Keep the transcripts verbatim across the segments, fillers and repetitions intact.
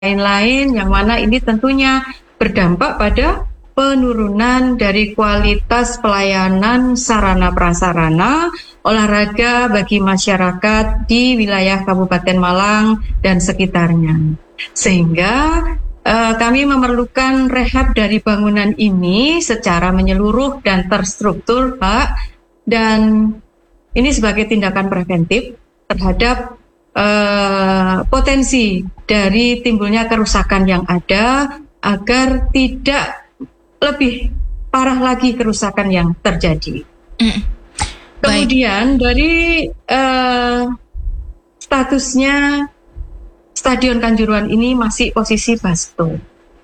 lain-lain, yang mana ini tentunya berdampak pada penurunan dari kualitas pelayanan sarana prasarana olahraga bagi masyarakat di wilayah Kabupaten Malang dan sekitarnya. Sehingga uh, kami memerlukan rehab dari bangunan ini secara menyeluruh dan terstruktur, Pak. Dan ini sebagai tindakan preventif terhadap uh, potensi dari timbulnya kerusakan yang ada, agar tidak lebih parah lagi kerusakan yang terjadi. Mm. Kemudian dari uh, statusnya Stadion Kanjuruhan ini masih posisi Basto.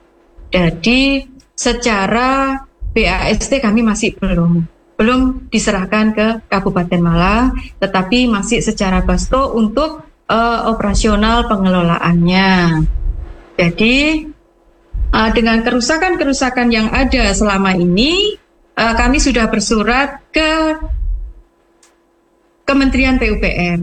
Jadi secara B A S T kami masih belum belum diserahkan ke Kabupaten Malang, tetapi masih secara Basto untuk uh, operasional pengelolaannya. Jadi Uh, dengan kerusakan-kerusakan yang ada selama ini, uh, kami sudah bersurat ke Kementerian P U P R,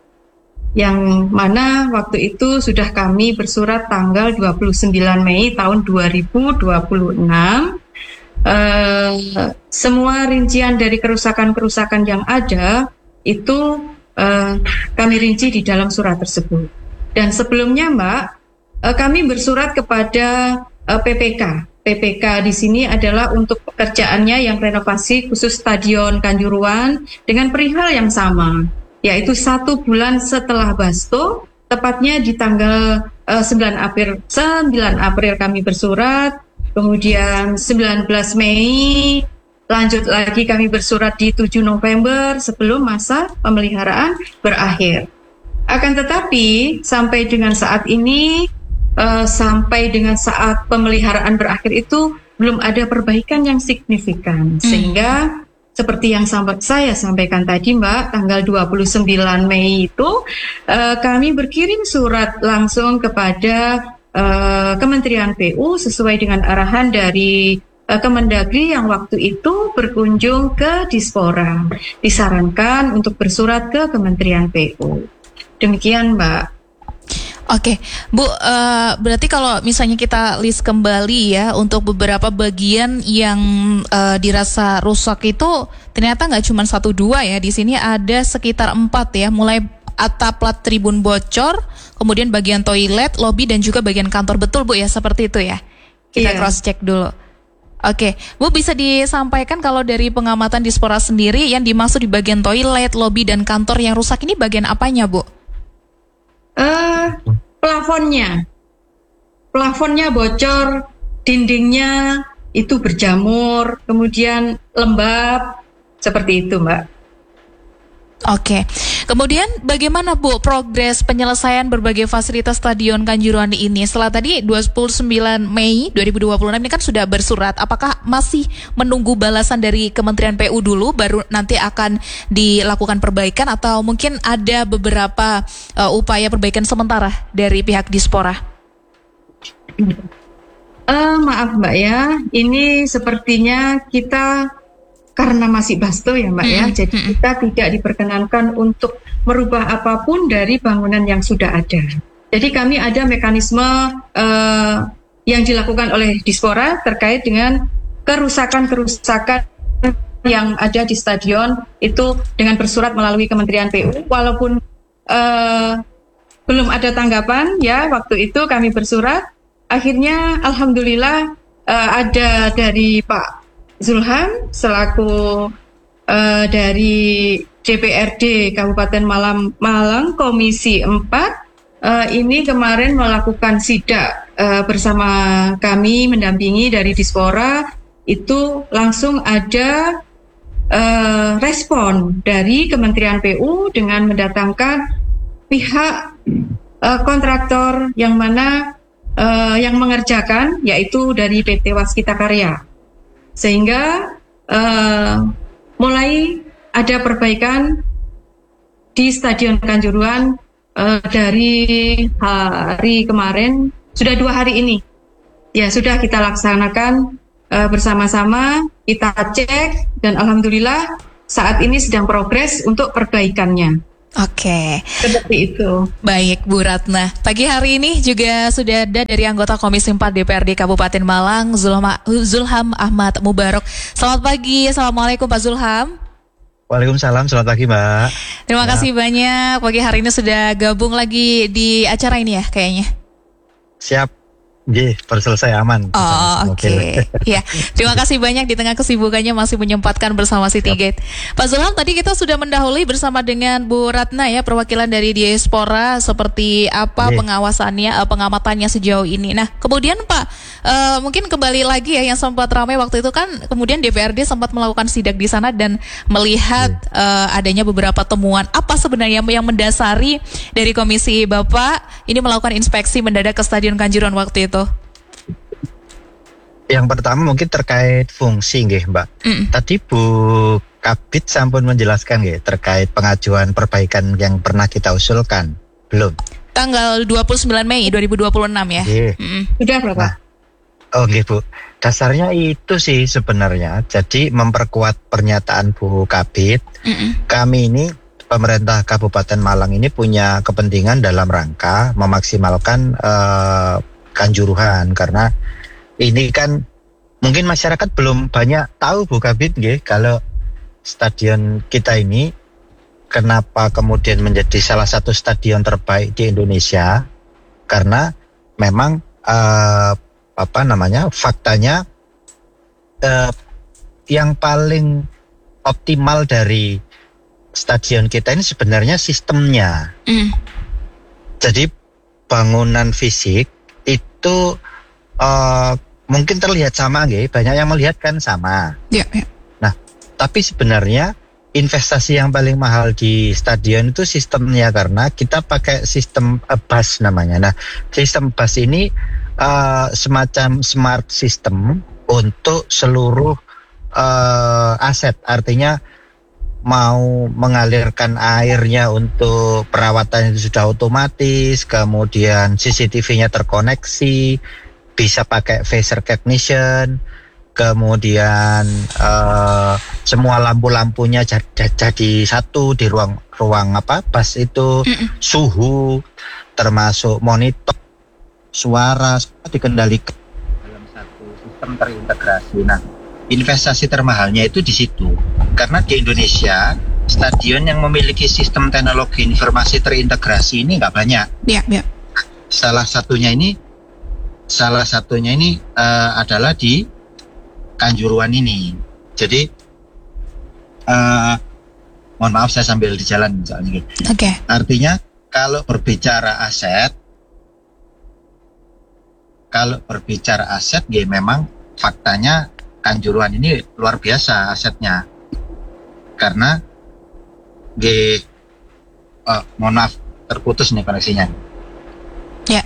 yang mana waktu itu sudah kami bersurat tanggal dua puluh sembilan Mei tahun dua ribu dua puluh enam. Uh, semua rincian dari kerusakan-kerusakan yang ada itu uh, kami rinci di dalam surat tersebut. Dan sebelumnya, Mbak, kami bersurat kepada uh, P P K. P P K di sini adalah untuk pekerjaannya yang renovasi khusus Stadion Kanjuruhan dengan perihal yang sama, yaitu satu bulan setelah Basto, tepatnya di tanggal uh, sembilan April kami bersurat, kemudian sembilan belas Mei, lanjut lagi kami bersurat di tujuh November sebelum masa pemeliharaan berakhir. Akan tetapi sampai dengan saat ini, Uh, sampai dengan saat pemeliharaan berakhir itu belum ada perbaikan yang signifikan. Sehingga seperti yang sampai saya sampaikan tadi, Mbak, tanggal dua puluh sembilan Mei itu uh, kami berkirim surat langsung kepada uh, Kementerian P U sesuai dengan arahan dari uh, Kemendagri yang waktu itu berkunjung ke Dispora. Disarankan untuk bersurat ke Kementerian P U. Demikian, Mbak. Oke, Bu, uh, berarti kalau misalnya kita list kembali ya untuk beberapa bagian yang uh, dirasa rusak itu ternyata nggak cuma satu dua ya, di sini ada sekitar empat ya, mulai atap plat tribun bocor, kemudian bagian toilet, lobi dan juga bagian kantor, betul Bu ya, seperti itu ya? Kita yeah. cross check dulu. Oke, Bu, bisa disampaikan kalau dari pengamatan Dispora sendiri yang dimaksud di bagian toilet, lobi dan kantor yang rusak ini bagian apanya, Bu? Uh, plafonnya, plafonnya bocor, dindingnya itu berjamur, kemudian lembab, seperti itu, Mbak. Oke, kemudian bagaimana Bu progres penyelesaian berbagai fasilitas Stadion Kanjuruhan ini? Setelah tadi dua puluh sembilan Mei dua ribu dua puluh enam ini kan sudah bersurat, apakah masih menunggu balasan dari Kementerian P U dulu baru nanti akan dilakukan perbaikan, atau mungkin ada beberapa uh, upaya perbaikan sementara dari pihak Dispora? Uh, maaf Mbak ya, ini sepertinya kita karena masih Basto ya Mbak ya, jadi kita tidak diperkenankan untuk merubah apapun dari bangunan yang sudah ada. Jadi kami ada mekanisme uh, yang dilakukan oleh Dispora terkait dengan kerusakan-kerusakan yang ada di stadion itu dengan bersurat melalui Kementerian P U. Walaupun uh, belum ada tanggapan ya, waktu itu kami bersurat, akhirnya alhamdulillah uh, ada dari Pak Zulham selaku uh, dari D P R D Kabupaten Malang, Malang Komisi empat uh, ini kemarin melakukan sidak uh, bersama kami mendampingi dari Dispora, itu langsung ada uh, respon dari Kementerian P U dengan mendatangkan pihak uh, kontraktor yang mana uh, yang mengerjakan, yaitu dari P T Waskita Karya. Sehingga uh, mulai ada perbaikan di Stadion Kanjuruhan uh, dari hari kemarin, sudah dua hari ini. Ya, sudah kita laksanakan uh, bersama-sama, kita cek, dan alhamdulillah saat ini sedang progres untuk perbaikannya. Oke. Seperti itu. Baik Bu Ratna, pagi hari ini juga sudah ada dari anggota Komisi empat D P R D Kabupaten Malang, Zulham, Zulham Ahmad Mubarok. Selamat pagi, Assalamualaikum Pak Zulham. Waalaikumsalam, selamat pagi Mbak. Terima Ya. kasih banyak, pagi hari ini sudah gabung lagi di acara ini ya kayaknya. Siap, G, baru selesai aman. Oh oke, okay. Ya terima kasih banyak di tengah kesibukannya masih menyempatkan bersama City Gate. Pak Zulham, tadi kita sudah mendahului bersama dengan Bu Ratna ya, perwakilan dari diaspora, seperti apa G. pengawasannya, uh, pengamatannya sejauh ini. Nah kemudian Pak, uh, mungkin kembali lagi ya yang sempat ramai waktu itu kan, kemudian D P R D sempat melakukan sidak di sana dan melihat uh, adanya beberapa temuan. Apa sebenarnya yang mendasari dari Komisi Bapak ini melakukan inspeksi mendadak ke Stadion Kanjuruhan waktu itu? Yang pertama mungkin terkait fungsi nggih, Mbak. Mm. Tadi Bu Kabid sampun menjelaskan nggih terkait pengajuan perbaikan yang pernah kita usulkan. Belum? Tanggal dua puluh sembilan Mei dua ribu dua puluh enam ya. Nggih. Mm. Sudah berapa? Nah, oh nggih Bu. Dasarnya itu sih sebenarnya. Jadi memperkuat pernyataan Bu Kabid. Mm-mm. Kami ini pemerintah Kabupaten Malang ini punya kepentingan dalam rangka memaksimalkan uh, Kanjuruhan, karena ini kan mungkin masyarakat belum banyak tahu Bu Kabid nggih, kalau stadion kita ini kenapa kemudian menjadi salah satu stadion terbaik di Indonesia, karena memang uh, apa namanya faktanya uh, yang paling optimal dari stadion kita ini sebenarnya sistemnya. Mm. Jadi bangunan fisik itu uh, mungkin terlihat sama nggih, banyak yang melihat kan sama. Ya, ya. Nah, tapi sebenarnya investasi yang paling mahal di stadion itu sistemnya, karena kita pakai sistem uh, bus namanya. Nah, sistem bus ini uh, semacam smart system untuk seluruh uh, aset. Artinya mau mengalirkan airnya untuk perawatan itu sudah otomatis, kemudian C C T V-nya terkoneksi, bisa pakai face recognition, kemudian uh, semua lampu-lampunya jadi, jadi satu di ruang ruang apa bus itu. Mm-mm. Suhu termasuk monitor, suara semua dikendalikan dalam satu sistem terintegrasi. Nah, investasi termahalnya itu di situ, karena di Indonesia stadion yang memiliki sistem teknologi informasi terintegrasi ini nggak banyak. Ya, ya. Salah satunya ini Salah satunya ini uh, adalah di Kanjuruhan ini. Jadi, uh, mohon maaf saya sambil di jalan misalnya. Oke. Okay. Artinya kalau berbicara aset, kalau berbicara aset, ya memang faktanya Kanjuruhan ini luar biasa asetnya. Karena, ya, uh, mohon maaf terputus nih koneksinya. Ya.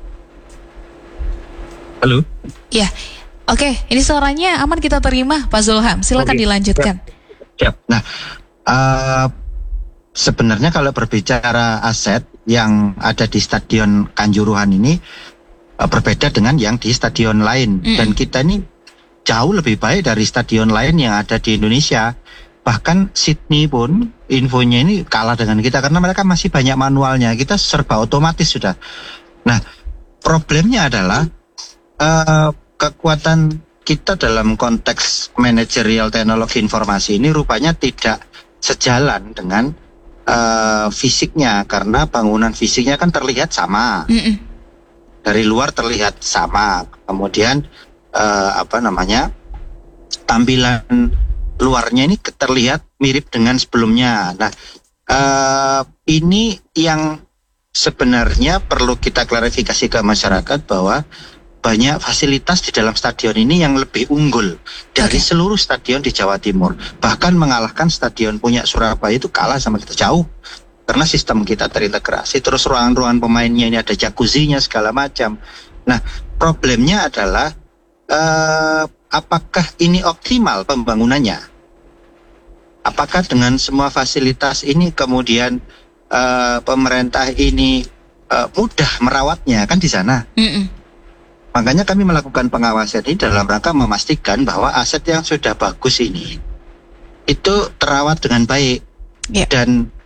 Halo. Ya, oke. Okay. Ini suaranya aman kita terima, Pak Zulham. Silakan okay. dilanjutkan. Siap. Nah, uh, sebenarnya kalau berbicara aset yang ada di Stadion Kanjuruhan ini uh, berbeda dengan yang di stadion lain, mm. dan kita ini jauh lebih baik dari stadion lain yang ada di Indonesia. Bahkan Sydney pun infonya ini kalah dengan kita karena mereka masih banyak manualnya. Kita serba otomatis sudah. Nah, problemnya adalah Uh, kekuatan kita dalam konteks manajerial teknologi informasi ini rupanya tidak sejalan dengan uh, fisiknya, karena bangunan fisiknya kan terlihat sama. Mm-mm. Dari luar terlihat sama, kemudian uh, apa namanya tampilan luarnya ini terlihat mirip dengan sebelumnya. Nah, uh, ini yang sebenarnya perlu kita klarifikasi ke masyarakat, bahwa banyak fasilitas di dalam stadion ini yang lebih unggul dari okay. seluruh stadion di Jawa Timur. Bahkan mengalahkan stadion punya Surabaya itu kalah sama kita jauh. Karena sistem kita terintegrasi, terus ruangan-ruangan pemainnya ini ada jacuzzinya segala macam. Nah, problemnya adalah eh, apakah ini optimal pembangunannya? Apakah dengan semua fasilitas ini kemudian eh, pemerintah ini eh, mudah merawatnya, kan di sana? Mm-mm. Makanya kami melakukan pengawasan ini dalam rangka memastikan bahwa aset yang sudah bagus ini itu terawat dengan baik. Yeah. Dan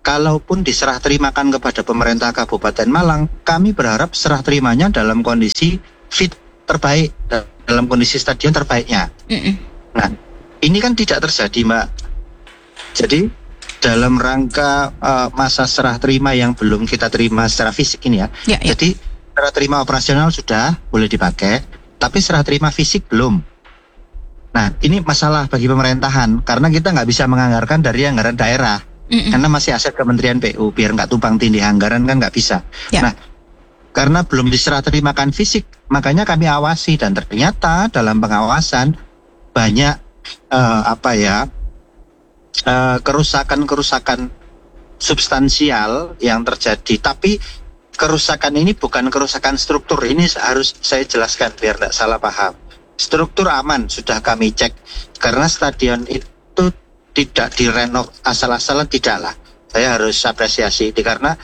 kalaupun diserah terimakan kepada pemerintah Kabupaten Malang, kami berharap serah terimanya dalam kondisi fit terbaik, dalam kondisi stadion terbaiknya. Mm-mm. Nah, ini kan tidak terjadi, Mbak. Jadi dalam rangka uh, masa serah terima yang belum kita terima secara fisik ini ya, ya, ya. Jadi serah terima operasional sudah boleh dipakai, tapi serah terima fisik belum. Nah, ini masalah bagi pemerintahan karena kita nggak bisa menganggarkan dari anggaran daerah. Mm-mm. Karena masih aset Kementerian P U, biar nggak tumpang tindih anggaran kan nggak bisa. Ya. Nah, karena belum diserah terimakan fisik, makanya kami awasi dan ternyata dalam pengawasan banyak uh, apa ya uh, kerusakan-kerusakan substansial yang terjadi. Tapi kerusakan ini bukan kerusakan struktur, ini harus saya jelaskan biar tidak salah paham. Struktur aman sudah kami cek karena stadion itu tidak direnov asal-asalan, tidaklah. Saya harus apresiasi itu karena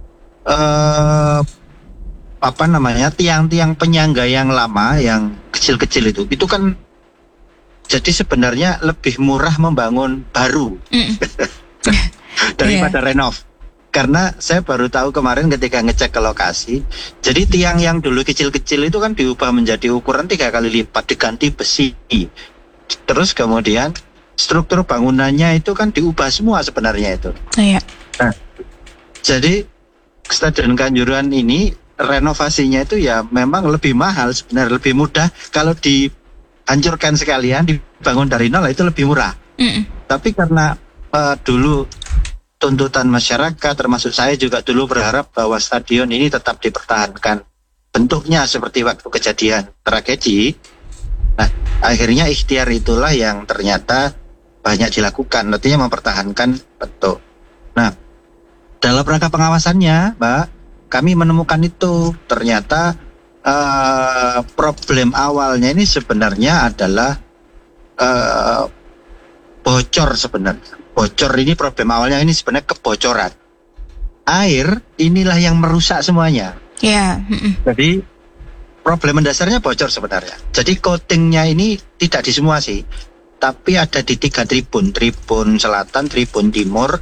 uh, apa namanya tiang-tiang penyangga yang lama yang kecil-kecil itu itu kan jadi sebenarnya lebih murah membangun baru mm. daripada yeah. renov. Karena saya baru tahu kemarin ketika ngecek ke lokasi, jadi tiang yang dulu kecil-kecil itu kan diubah menjadi ukuran tiga kali lipat, diganti besi. Terus kemudian struktur bangunannya itu kan diubah semua sebenarnya itu. Iya. Nah, jadi Stadion Kanjuruhan ini renovasinya itu ya memang lebih mahal sebenarnya, lebih mudah kalau dihancurkan sekalian, dibangun dari nol itu lebih murah. Mm-mm. Tapi karena uh, dulu tuntutan masyarakat, termasuk saya juga dulu berharap bahwa stadion ini tetap dipertahankan bentuknya seperti waktu kejadian tragedi. Nah, akhirnya ikhtiar itulah yang ternyata banyak dilakukan, artinya mempertahankan bentuk. Nah, dalam rangka pengawasannya, Mbak, kami menemukan itu ternyata uh, problem awalnya ini sebenarnya adalah uh, bocor sebenarnya. Bocor ini problem awalnya ini sebenarnya kebocoran. Air inilah yang merusak semuanya. Ya. Yeah. Jadi problem mendasarnya bocor sebenarnya. Jadi coatingnya ini tidak di semua sih, tapi ada di tiga tribun, tribun selatan, tribun timur,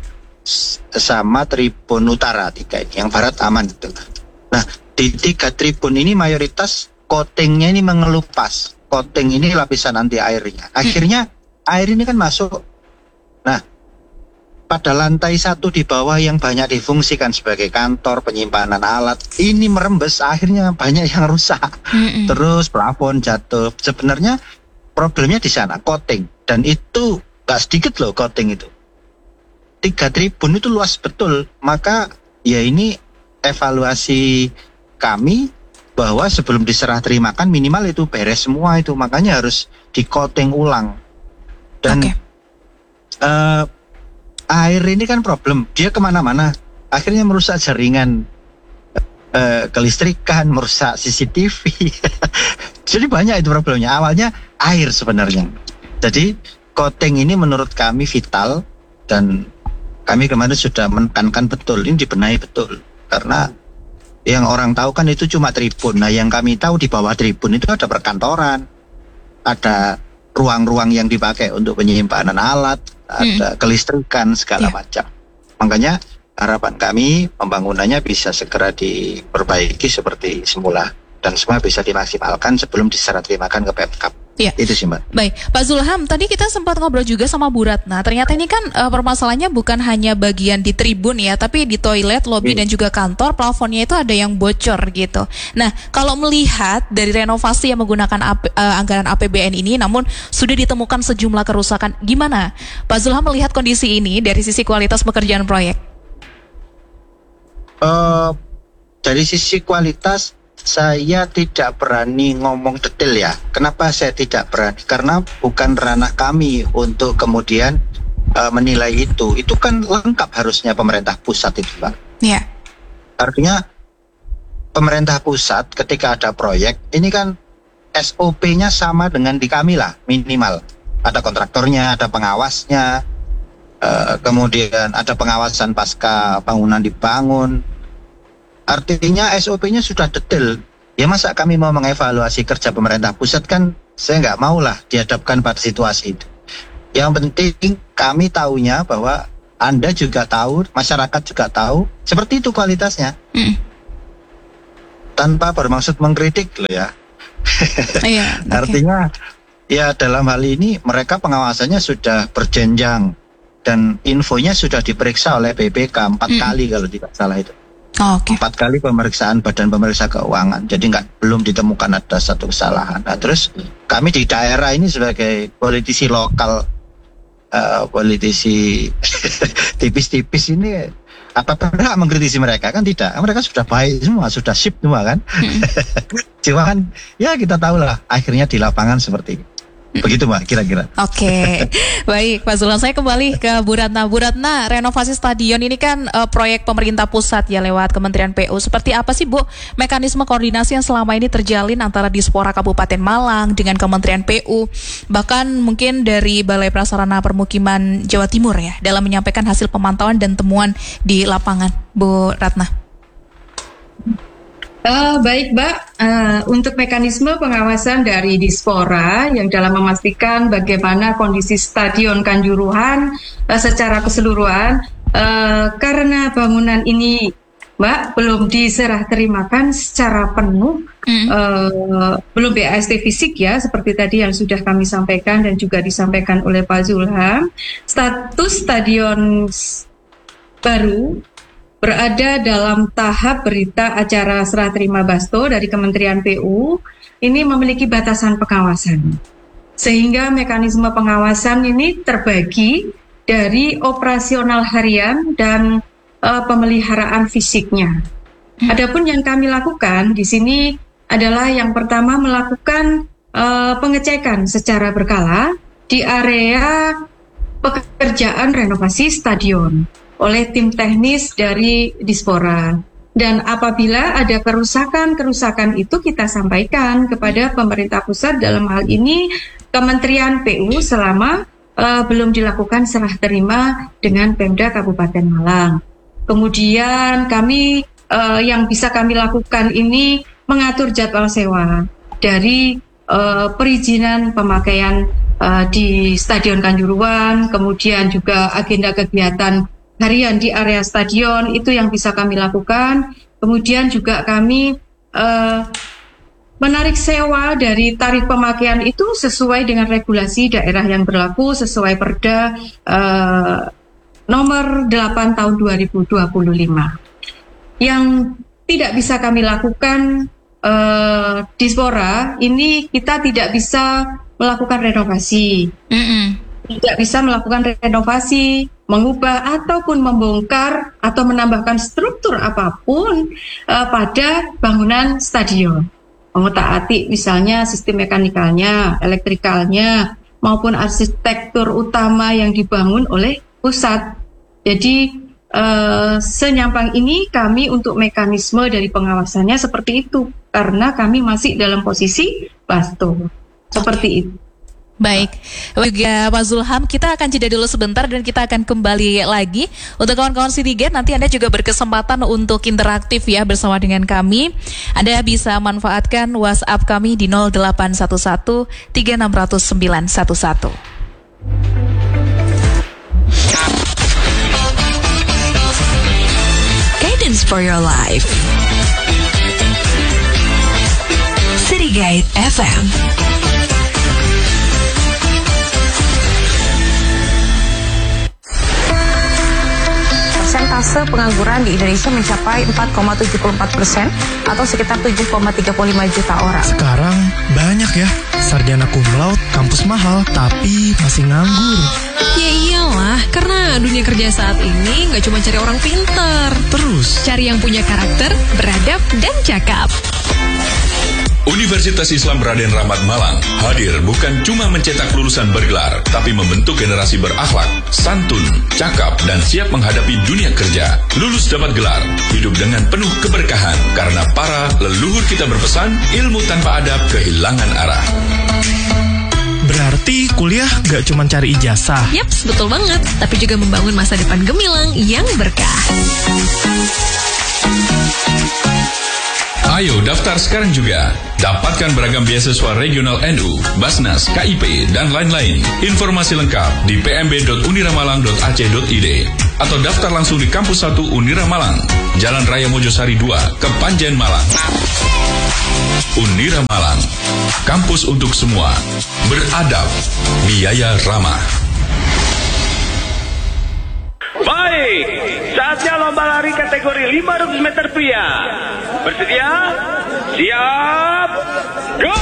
sama tribun utara tiga ini. Yang barat aman gitu. Nah, di tiga tribun ini mayoritas coatingnya ini mengelupas. Coating ini lapisan anti airnya. Akhirnya hmm. air ini kan masuk. Nah, pada lantai satu di bawah yang banyak difungsikan sebagai kantor penyimpanan alat, ini merembes, akhirnya banyak yang rusak. Mm-mm. Terus plafon jatuh. Sebenarnya problemnya di sana, coating. Dan itu gak sedikit loh coating itu. Tiga tribun itu luas betul. Maka ya ini evaluasi kami bahwa sebelum diserah terimakan minimal itu beres semua itu. Makanya harus di coating ulang. Dan okay. uh, air ini kan problem, dia kemana-mana, akhirnya merusak jaringan uh, kelistrikan, merusak C C T V. Jadi banyak itu problemnya. Awalnya air sebenarnya. Jadi coating ini menurut kami vital dan kami kemarin sudah menekankan betul, ini dibenahi betul. Karena yang orang tahu kan itu cuma tribun. Nah, yang kami tahu di bawah tribun itu ada perkantoran, ada ruang-ruang yang dipakai untuk penyimpanan alat, ada hmm. kelistrikan segala yeah. macam. Makanya harapan kami pembangunannya bisa segera diperbaiki seperti semula dan semua bisa dimaksimalkan sebelum diserah terimakan ke Pemkab. Iya. Itu sih, Mbak. Baik, Pak Zulham, tadi kita sempat ngobrol juga sama Bu Ratna. Ternyata ini kan uh, permasalahannya bukan hanya bagian di tribun ya, tapi di toilet, lobi hmm. dan juga kantor, plafonnya itu ada yang bocor gitu. Nah, kalau melihat dari renovasi yang menggunakan A P, uh, anggaran A P B N ini, namun sudah ditemukan sejumlah kerusakan, gimana Pak Zulham melihat kondisi ini dari sisi kualitas pekerjaan proyek? Uh, dari sisi kualitas, saya tidak berani ngomong detail ya. Kenapa saya tidak berani? Karena bukan ranah kami untuk kemudian uh, menilai itu. Itu kan lengkap harusnya pemerintah pusat itu, Pak. Iya. Yeah. Artinya pemerintah pusat ketika ada proyek, ini kan S O P-nya sama dengan di kami lah, minimal. Ada kontraktornya, ada pengawasnya, uh, kemudian ada pengawasan pasca bangunan dibangun. Artinya S O P-nya sudah detail. Ya masa kami mau mengevaluasi kerja pemerintah pusat kan saya nggak mau lah dihadapkan pada situasi itu. Yang penting kami tahunya bahwa Anda juga tahu, masyarakat juga tahu, seperti itu kualitasnya. Hmm. Tanpa bermaksud mengkritik loh ya. Iya, okay. Artinya ya dalam hal ini mereka pengawasannya sudah berjenjang dan infonya sudah diperiksa oleh B P K empat hmm. kali kalau tidak salah itu. Oh, okay. Empat kali pemeriksaan Badan Pemeriksa Keuangan, jadi nggak belum ditemukan ada satu kesalahan. Nah, terus kami di daerah ini sebagai politisi lokal, uh, politisi tipis-tipis ini, apa pernah mengkritisi mereka? Kan tidak, mereka sudah baik semua, sudah sip semua kan. Hmm. Cuma kan, ya kita tahu lah, akhirnya di lapangan seperti itu. Begitu Mbak, kira-kira. Oke, okay. Baik Pak Zulham, saya kembali ke Bu Ratna. Bu Ratna, renovasi stadion ini kan uh, proyek pemerintah pusat ya lewat Kementerian P U. Seperti apa sih Bu mekanisme koordinasi yang selama ini terjalin antara Dispora Kabupaten Malang dengan Kementerian P U, bahkan mungkin dari Balai Prasarana Permukiman Jawa Timur ya, dalam menyampaikan hasil pemantauan dan temuan di lapangan, Bu Ratna? Uh, baik Mbak, uh, untuk mekanisme pengawasan dari Dispora yang dalam memastikan bagaimana kondisi Stadion Kanjuruhan uh, secara keseluruhan, uh, karena bangunan ini Mbak belum diserah terimakan secara penuh, mm. uh, belum B A S T fisik ya, seperti tadi yang sudah kami sampaikan dan juga disampaikan oleh Pak Zulham, status stadion baru berada dalam tahap berita acara serah terima Basto dari Kementerian P U ini memiliki batasan pengawasan. Sehingga mekanisme pengawasan ini terbagi dari operasional harian dan uh, pemeliharaan fisiknya. Hmm. Adapun yang kami lakukan di sini adalah yang pertama melakukan uh, pengecekan secara berkala di area pekerjaan renovasi stadion oleh tim teknis dari Dispora. Dan apabila ada kerusakan-kerusakan itu kita sampaikan kepada pemerintah pusat, dalam hal ini Kementerian P U selama uh, belum dilakukan serah terima dengan Pemda Kabupaten Malang. Kemudian kami uh, yang bisa kami lakukan ini mengatur jadwal sewa dari uh, perizinan pemakaian uh, di Stadion Kanjuruhan, kemudian juga agenda kegiatan harian di area stadion itu yang bisa kami lakukan. Kemudian juga kami uh, menarik sewa dari tarif pemakaian itu sesuai dengan regulasi daerah yang berlaku sesuai Perda uh, nomor delapan tahun dua ribu dua puluh lima. Yang tidak bisa kami lakukan uh, Dispora ini, kita tidak bisa melakukan renovasi. Mm-mm. Tidak bisa melakukan renovasi, mengubah ataupun membongkar atau menambahkan struktur apapun uh, pada bangunan stadion. Mengutak-atik misalnya sistem mekanikalnya, elektrikalnya, maupun arsitektur utama yang dibangun oleh pusat. Jadi uh, senyampang ini kami untuk mekanisme dari pengawasannya seperti itu, karena kami masih dalam posisi Basto. Seperti itu. Baik, juga Pak Zulham, kita akan jeda dulu sebentar dan kita akan kembali lagi. Untuk kawan-kawan Citizen, nanti Anda juga berkesempatan untuk interaktif ya bersama dengan kami. Anda bisa manfaatkan WhatsApp kami di nol delapan satu satu tiga enam nol nol sembilan satu satu. Guidance for your life. City Guide F M. Persentase pengangguran di Indonesia mencapai empat koma tujuh empat persen atau sekitar tujuh koma tiga lima juta orang. Sekarang banyak ya sarjana cum laude, kampus mahal, tapi masih nganggur. Ya iyalah, karena dunia kerja saat ini nggak cuma cari orang pintar, terus cari yang punya karakter, beradab, dan cakap. Universitas Islam Raden Rahmat Malang hadir bukan cuma mencetak lulusan bergelar, tapi membentuk generasi berakhlak, santun, cakap, dan siap menghadapi dunia kerja. Lulus dapat gelar, hidup dengan penuh keberkahan, karena para leluhur kita berpesan, ilmu tanpa adab kehilangan arah. Berarti kuliah gak cuma cari ijazah. Yaps, betul banget, tapi juga membangun masa depan gemilang yang berkah. Ayo daftar sekarang juga. Dapatkan beragam beasiswa regional N U, Basnas, K I P, dan lain-lain. Informasi lengkap di p m b dot uniramalang dot a c dot i d. atau daftar langsung di Kampus satu Unira Malang, Jalan Raya Mojosari dua, Kepanjen Malang. Unira Malang, kampus untuk semua, beradab, biaya ramah. Baik, saatnya lomba lari kategori lima ratus meter pria. Bersedia? Siap, go!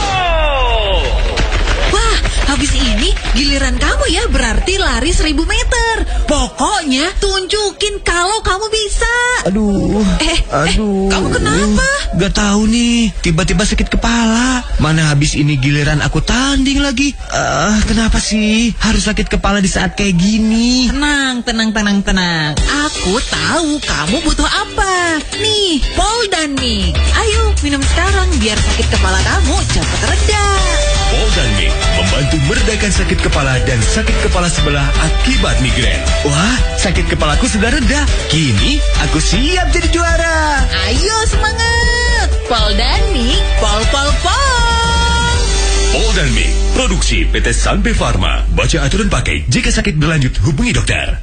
Wah, habis ini giliran kamu ya, berarti lari seribu meter. Pokoknya tunjukin kalau kamu bisa. Aduh, Eh, aduh. eh, kamu kenapa? Gak tahu nih, tiba-tiba sakit kepala. Mana habis ini giliran aku tanding lagi. Ah, kenapa sih harus sakit kepala di saat kayak gini? Tenang, tenang, tenang, tenang. Aku tahu kamu butuh apa. Nih, Poldanmi. Ayo, minum sekarang biar sakit kepala kamu cepat reda. Poldanmi membantu meredakan sakit kepala dan sakit kepala sebelah akibat migrain. Wah, sakit kepalaku sudah reda. Kini aku siap jadi juara. Ayo semangat. Poldanmi, pol pol pol. Poldanmi, produksi P T Sanbe Pharma. Baca aturan pakai. Jika sakit berlanjut, hubungi dokter.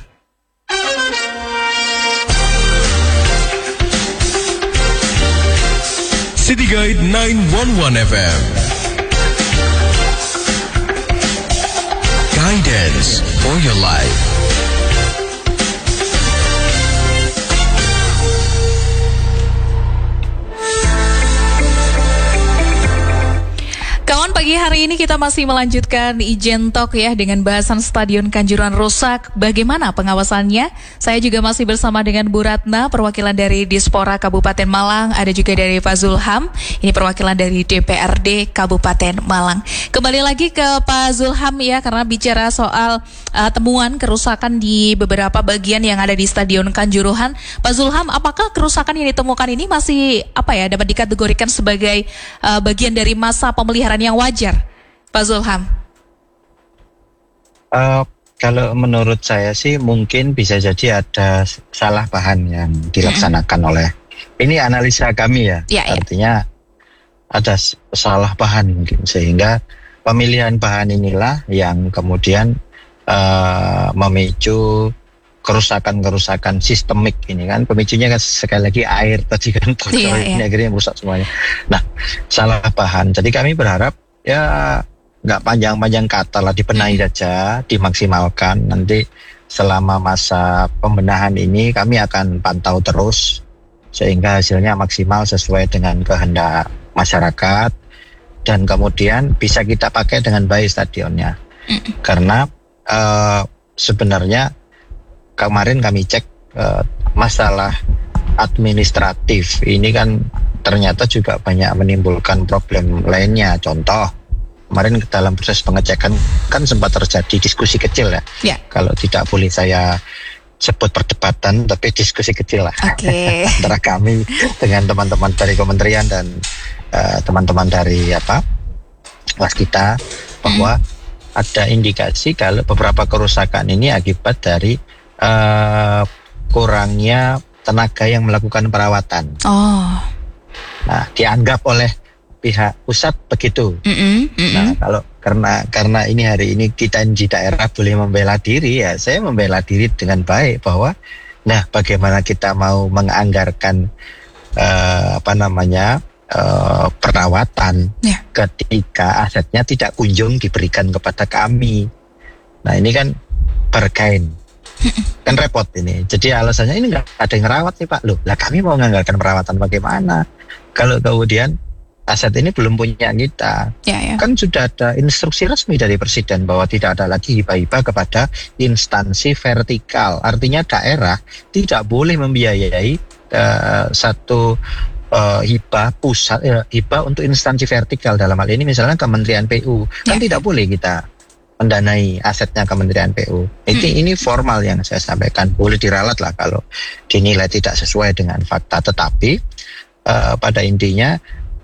City Guide sembilan satu satu F M. Guidance for your life. Kawan, pagi hari ini kita masih melanjutkan Ijen Talk ya dengan bahasan Stadion Kanjuruhan rusak. Bagaimana pengawasannya? Saya juga masih bersama dengan Bu Ratna, perwakilan dari Dispora Kabupaten Malang. Ada juga dari Pak Zulham, ini perwakilan dari D P R D Kabupaten Malang. Kembali lagi ke Pak Zulham ya, karena bicara soal uh, temuan kerusakan di beberapa bagian yang ada di Stadion Kanjuruhan. Pak Zulham, apakah kerusakan yang ditemukan ini masih apa ya dapat dikategorikan sebagai uh, bagian dari masa pemeliharaan yang wajar, Pak Zulham? Uh, kalau menurut saya sih mungkin bisa jadi ada salah bahan yang dilaksanakan mm-hmm. oleh, ini analisa kami ya, ya artinya ya. ada salah bahan mungkin, sehingga pemilihan bahan inilah yang kemudian uh, memicu kerusakan-kerusakan sistemik ini kan. Pemicunya kan sekali lagi air tadi kan, iya, ini iya. akhirnya rusak semuanya. Nah, salah bahan. Jadi kami berharap ya nggak panjang-panjang kata lah, dibenahi saja, dimaksimalkan. Nanti selama masa pembenahan ini kami akan pantau terus sehingga hasilnya maksimal sesuai dengan kehendak masyarakat dan kemudian bisa kita pakai dengan baik stadionnya. Karena uh, sebenarnya kemarin kami cek uh, masalah administratif ini kan ternyata juga banyak menimbulkan problem lainnya. Contoh, kemarin dalam proses pengecekan kan sempat terjadi diskusi kecil ya. Ya. Kalau tidak boleh saya sebut perdebatan, tapi diskusi kecil lah. Okay. Antara kami dengan teman-teman dari kementerian dan uh, teman-teman dari apa waskita, bahwa hmm. ada indikasi kalau beberapa kerusakan ini akibat dari uh, kurangnya tenaga yang melakukan perawatan. Oh. Nah, dianggap oleh pihak pusat begitu. Mm-mm, mm-mm. Nah, kalau karena karena ini hari ini kita di daerah boleh membela diri, ya saya membela diri dengan baik bahwa, nah bagaimana kita mau menganggarkan uh, apa namanya uh, perawatan yeah. ketika asetnya tidak kunjung diberikan kepada kami. Nah ini kan berkain. Kan repot ini. Jadi alasannya ini nggak ada yang ngerawat nih Pak. Loh, lah kami mau menganggarkan perawatan bagaimana? Kalau kemudian aset ini belum punya kita, ya, ya. Kan sudah ada instruksi resmi dari Presiden bahwa tidak ada lagi hibah-hibah kepada instansi vertikal. Artinya daerah tidak boleh membiayai uh, satu uh, hibah pusat, uh, hibah untuk instansi vertikal. Dalam hal ini misalnya Kementerian P U, kan ya. Tidak boleh kita mendanai asetnya Kementerian P U. Itu hmm. ini formal yang saya sampaikan, boleh diralat lah kalau dinilai tidak sesuai dengan fakta. Tetapi uh, pada intinya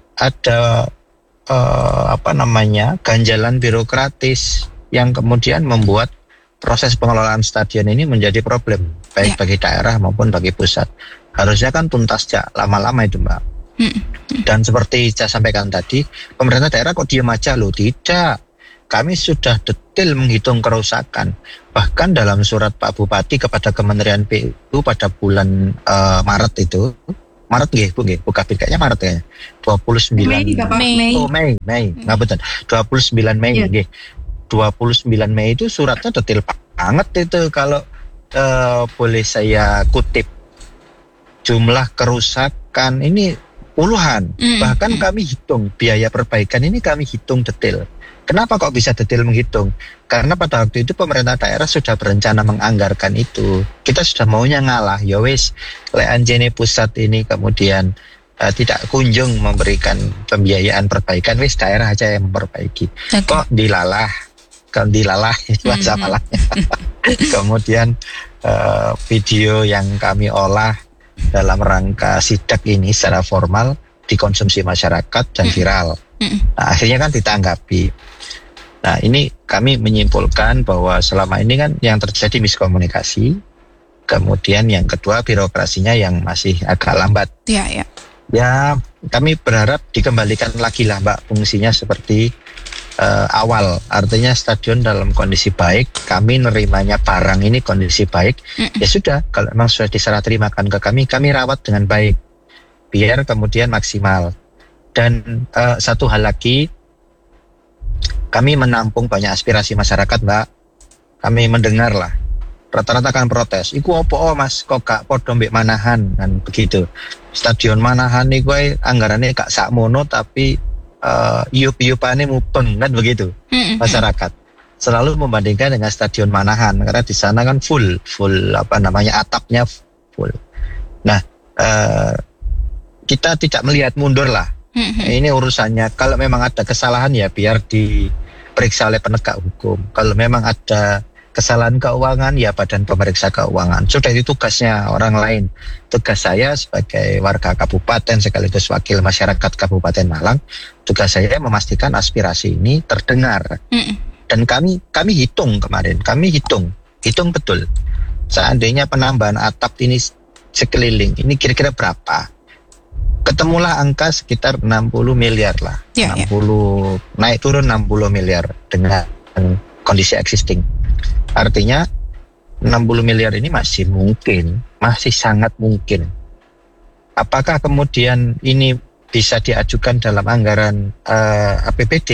ada uh, apa namanya ganjalan birokratis yang kemudian membuat proses pengelolaan stadion ini menjadi problem baik ya. Bagi daerah maupun bagi pusat. Harusnya kan tuntas ya lama-lama itu Mbak. Hmm. Dan seperti saya sampaikan tadi, pemerintah daerah kok diam aja loh? Tidak. kami sudah detail menghitung kerusakan. Bahkan dalam surat Pak Bupati kepada Kementerian P U pada bulan uh, Maret itu, Maret nggih, Bu nggih, Bu Kabid kayaknya Maret kayaknya. dua puluh sembilan Mei, Bapak. Mei. Oh, Mei, Mei. Nggak betul. dua puluh sembilan Mei Iya. nggih. dua puluh sembilan Mei itu suratnya detail banget itu kalau uh, boleh saya kutip. Jumlah kerusakan ini puluhan. Mm. Bahkan kami hitung biaya perbaikan ini kami hitung detail. Kenapa kok bisa detail menghitung? Karena pada waktu itu pemerintah daerah sudah berencana menganggarkan itu. Kita sudah maunya ngalah. Ya wis, lek anjene pusat ini kemudian uh, tidak kunjung memberikan pembiayaan perbaikan, wis daerah aja yang memperbaiki. Okay. Kok dilalah? Kok dilalah? Bahasa Mm-hmm. malahnya. Kemudian uh, video yang kami olah dalam rangka sidak ini secara formal dikonsumsi masyarakat dan viral. Nah, akhirnya kan ditanggapi. Nah, ini kami menyimpulkan bahwa selama ini kan yang terjadi miskomunikasi. Kemudian yang kedua birokrasinya yang masih agak lambat. Ya, ya. Ya, kami berharap dikembalikan lagi lah Mbak fungsinya seperti uh, awal. Artinya stadion dalam kondisi baik, kami nerimanya barang ini kondisi baik. Ya sudah, kalau memang sudah diserah terimakan ke kami, kami rawat dengan baik. Biar kemudian maksimal. Dan uh, satu hal lagi, kami menampung banyak aspirasi masyarakat Mbak. Kami mendengar lah. Rata-rata kan protes. Iku opo oh, mas, kok gak podo mbek Manahan kan begitu. Stadion Manahan nih gue anggarannya gak sakmono tapi uh, iup-iupane mupeng kan begitu. Masyarakat selalu membandingkan dengan Stadion Manahan karena di sana kan full, full apa namanya atapnya full. Nah, uh, kita tidak melihat mundur lah. Ini urusannya. Kalau memang ada kesalahan ya biar diperiksa oleh penegak hukum. Kalau memang ada kesalahan keuangan ya badan pemeriksa keuangan. Sudah itu tugasnya orang lain. Tugas saya sebagai warga kabupaten sekaligus wakil masyarakat Kabupaten Malang, tugas saya memastikan aspirasi ini terdengar. Mm. Dan kami kami hitung kemarin, kami hitung, hitung betul. Seandainya penambahan atap ini sekeliling, ini kira-kira berapa? Ketemulah angka sekitar enam puluh miliar lah. Ya, enam puluh ya. Naik turun enam puluh miliar dengan kondisi existing. Artinya enam puluh miliar ini masih mungkin, masih sangat mungkin. Apakah kemudian ini bisa diajukan dalam anggaran uh, A P B D?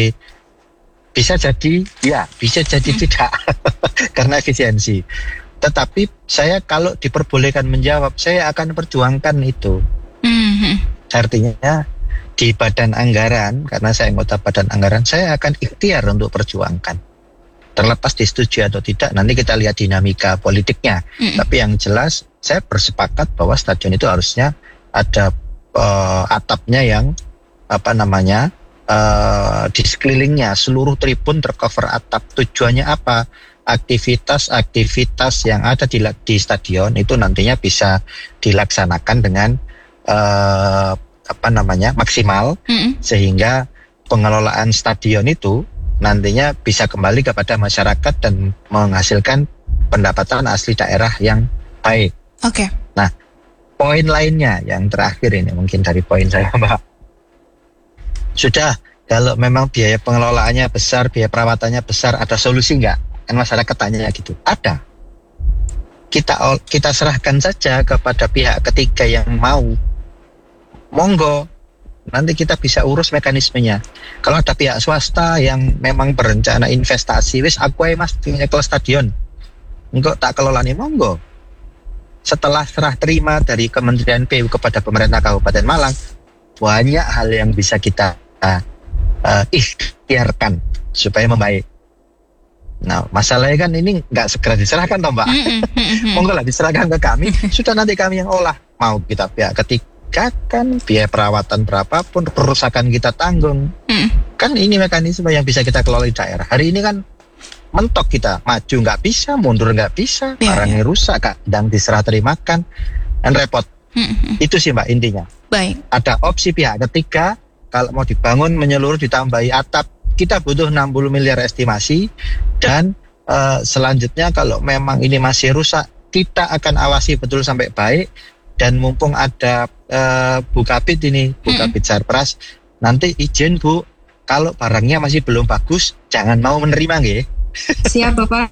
Bisa jadi, ya, bisa jadi hmm. tidak, karena efisiensi. Tetapi saya kalau diperbolehkan menjawab, saya akan perjuangkan itu. Hmm. Artinya di badan anggaran, karena saya anggota badan anggaran, saya akan ikhtiar untuk perjuangkan. Terlepas disetujui atau tidak, nanti kita lihat dinamika politiknya. Mm. Tapi yang jelas, saya bersepakat bahwa stadion itu harusnya ada uh, atapnya yang apa namanya uh, di sekelilingnya, seluruh tribun tercover atap. Tujuannya apa? Aktivitas-aktivitas yang ada di, di stadion itu nantinya bisa dilaksanakan dengan uh, apa namanya maksimal, mm. sehingga pengelolaan stadion itu nantinya bisa kembali kepada masyarakat dan menghasilkan pendapatan asli daerah yang baik. Oke. Okay. Nah, poin lainnya yang terakhir ini mungkin dari poin saya Mbak. Sudah, kalau memang biaya pengelolaannya besar, biaya perawatannya besar, ada solusi nggak? Kan masyarakat tanya gitu. Ada. Kita kita serahkan saja kepada pihak ketiga yang mau. Monggo. Nanti kita bisa urus mekanismenya. Kalau ada pihak swasta yang memang berencana investasi, wis aku ae mas punya kelas stadion, enggak tak kelola nih monggo. Setelah serah terima dari Kementerian P U kepada pemerintah Kabupaten Malang, banyak hal yang bisa kita uh, uh, ikhtiarkan supaya membaik. Nah, masalahnya kan ini nggak segera diserahkan toh Mbak. Monggo lah diserahkan ke kami, sudah nanti kami yang olah. Mau kita pihak ketiga kan biaya perawatan berapapun kerusakan kita tanggung. Mm. Kan ini mekanisme yang bisa kita kelola di daerah. Hari ini kan mentok kita, maju nggak bisa, mundur nggak bisa, yeah, barangnya yeah. rusak, kadang diserah terimakan, dan repot. Mm-hmm. Itu sih Mbak intinya. Baik. Ada opsi pihak ketiga, kalau mau dibangun menyeluruh ditambahi atap, kita butuh enam puluh miliar estimasi, dan uh, selanjutnya kalau memang ini masih rusak, kita akan awasi betul sampai baik. Dan mumpung ada uh, Bu Kabid ini, Bu mm-hmm. Kabid Sarpras, nanti izin Bu, kalau barangnya masih belum bagus, jangan mau menerima nggih. Siap Bapak.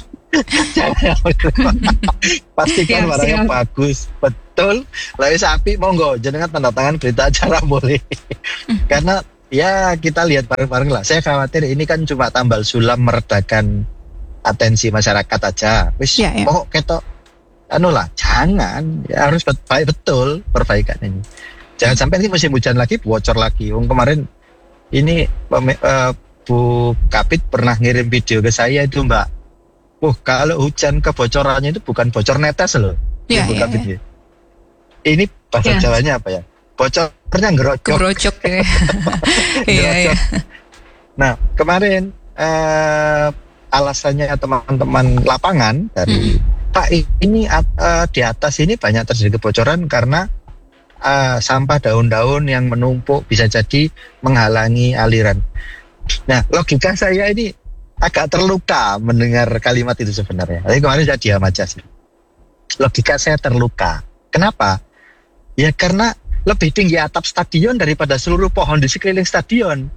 Jangan mau menerima. Pastikan Siap, barangnya siap. bagus, betul. Lalu sapi monggo jenengan tanda tangan berita acara boleh. Karena ya kita lihat bareng-bareng lah. Saya khawatir ini kan cuma tambal sulam meredakan atensi masyarakat aja. Wis Ya, ya. pokok ketok anu lah, jangan. Ya, harus bet- baik betul perbaikan ini. Jangan sampai nanti musim hujan lagi bocor lagi. Wong kemarin ini peme- eh, Bu Kapit pernah ngirim video ke saya itu Mbak. Wah, kalau hujan kebocorannya itu bukan bocor netes loh. Ya, Bu ya, Kapit ya. ya. Ini bahasa Ya. Jawanya apa ya? Bocornya ngerocok. Kebrocok ya. Iya, iya. Nah, kemarin eh, alasannya teman-teman lapangan dari Pak ini at- eh, di atas ini banyak terjadi kebocoran karena eh, sampah daun-daun yang menumpuk bisa jadi menghalangi aliran. Nah, logika saya ini agak terluka mendengar kalimat itu sebenarnya. Tapi kemarin saya diam aja sih. Logika saya terluka. Kenapa? Ya karena lebih tinggi atap stadion daripada seluruh pohon di sekeliling stadion.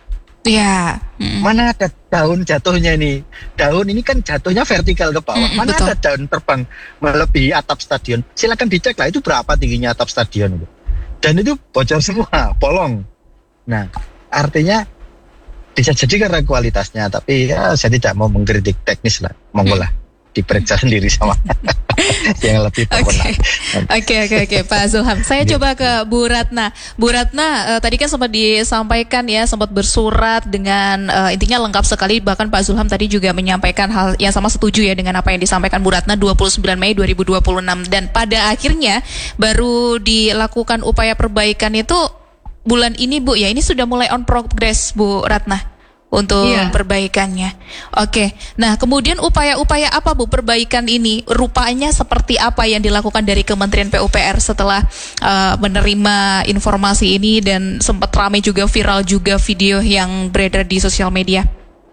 Iya. Mm. Mana ada daun jatuhnya ini? Daun ini kan jatuhnya vertikal ke bawah. Mm, Mana betul. ada daun terbang melebihi atap stadion? Silakan dicek lah itu berapa tingginya atap stadion itu. Dan itu bocor semua, bolong. Nah, artinya bisa jadi karena kualitasnya, tapi ya saya tidak mau mengkritik teknis lah. Monggo lah diperiksa sendiri sama yang lebih Oke, berwenang. oke, oke, oke, Pak Zulham. Saya coba ke Bu Ratna. Bu Ratna, eh, tadi kan sempat disampaikan ya, sempat bersurat dengan eh, intinya lengkap sekali. Bahkan Pak Zulham tadi juga menyampaikan hal yang sama, setuju ya dengan apa yang disampaikan Bu Ratna dua puluh sembilan Mei dua ribu dua puluh enam. Dan pada akhirnya baru dilakukan upaya perbaikan itu bulan ini Bu ya. Ini sudah mulai on progress Bu Ratna untuk Iya. perbaikannya. Oke. Nah, kemudian upaya-upaya apa Bu perbaikan ini? Rupanya seperti apa yang dilakukan dari Kementerian P U P R setelah uh, menerima informasi ini dan sempat ramai juga, viral juga video yang beredar di sosial media?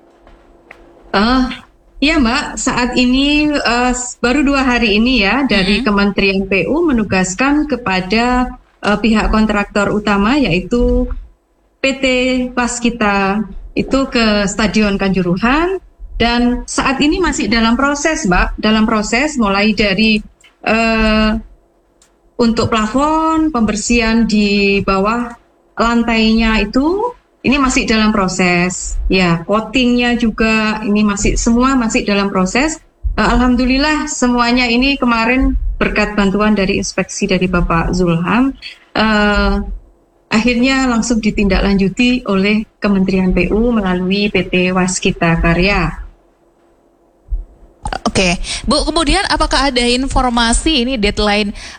Ah, iya Mbak, saat ini eh, baru dua hari ini ya dari Kementerian P U menugaskan kepada eh, pihak kontraktor utama yaitu P T Waskita itu ke Stadion Kanjuruhan dan saat ini masih dalam proses Mbak, dalam proses mulai dari eh, untuk plafon, pembersihan di bawah lantainya itu ini masih dalam proses. Ya, coatingnya juga ini masih semua masih dalam proses. Uh, Alhamdulillah semuanya ini kemarin berkat bantuan dari inspeksi dari Bapak Zulham uh, akhirnya langsung ditindaklanjuti oleh Kementerian P U melalui P T Waskita Karya. Oke, Bu, kemudian apakah ada informasi ini deadline